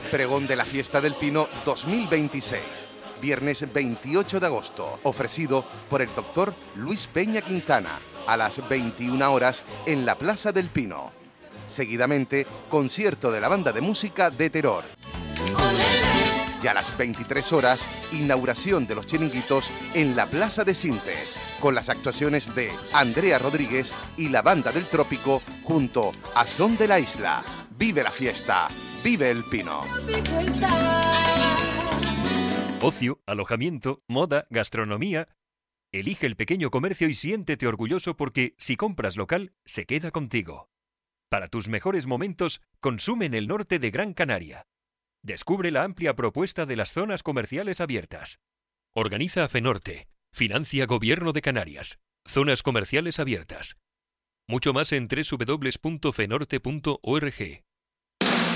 Pregón de la Fiesta del Pino 2026. Viernes 28 de agosto. Ofrecido por el doctor Luis Peña Quintana. A las 21 horas en la Plaza del Pino. Seguidamente, concierto de la banda de música de Terror. Y a las 23 horas, inauguración de los chiringuitos en la Plaza de Sintes, con las actuaciones de Andrea Rodríguez y la Banda del Trópico junto a Son de la Isla. Vive la fiesta, vive el Pino. Ocio, alojamiento, moda, gastronomía. Elige el pequeño comercio y siéntete orgulloso porque si compras local, se queda contigo. Para tus mejores momentos, consume en el norte de Gran Canaria. Descubre la amplia propuesta de las zonas comerciales abiertas. Organiza FENORTE. Financia Gobierno de Canarias. Zonas comerciales abiertas. Mucho más en www.fenorte.org.